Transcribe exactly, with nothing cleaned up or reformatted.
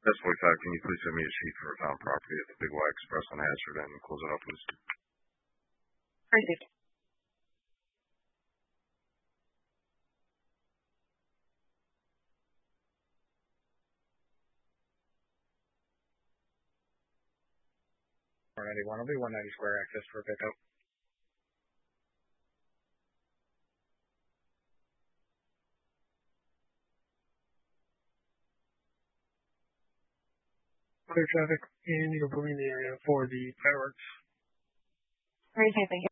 forty-five, can you please send me a sheet for a town property at the Big Y Express on Hazard and close it up, please? Received. one ninety-one will be one ninety square access for pickup. Clear traffic, and you're moving the area for the fireworks. Great, thank you.